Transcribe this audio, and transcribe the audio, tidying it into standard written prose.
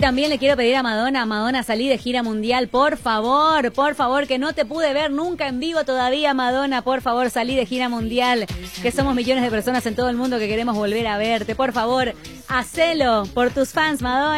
también le quiero pedir a Madonna, salí de gira mundial, por favor, que no te pude ver nunca en vivo todavía, Madonna, por favor, salí de gira mundial, que somos millones de personas en todo el mundo que queremos volver a verte, por favor, hacelo por tus fans, Madonna.